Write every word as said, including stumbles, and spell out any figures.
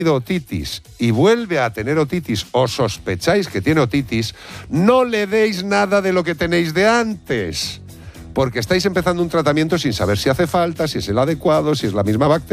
otitis y vuelve a tener otitis o sospecháis que tiene otitis, no le deis nada de lo que tenéis de antes, porque estáis empezando un tratamiento sin saber si hace falta, si es el adecuado, si es la misma bacteria.